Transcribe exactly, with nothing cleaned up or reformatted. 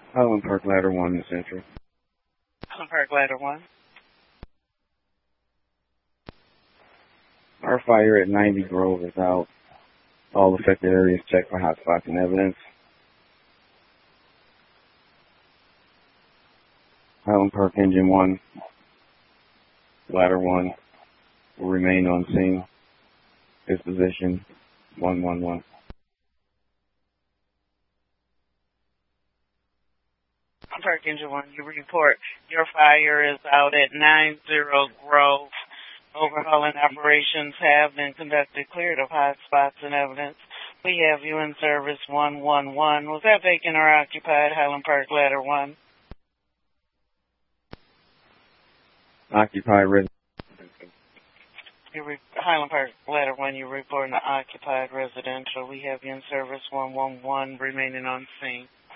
Highland Park Ladder one in Central. Highland Park Ladder one. Our fire at ninety Grove is out. All affected areas checked for hotspots and evidence. Highland Park Engine one, Ladder one will remain on scene. Disposition one one one. Park Engine one, you report your fire is out at ninety Grove. Overhauling operations have been conducted, cleared of hot spots and evidence. We have you in service one one one. Was that vacant or occupied, Highland Park Ladder one? Occupied residence. You re- Highland Park Ladder one, you report an occupied residential. We have you in service one one one, remaining on scene.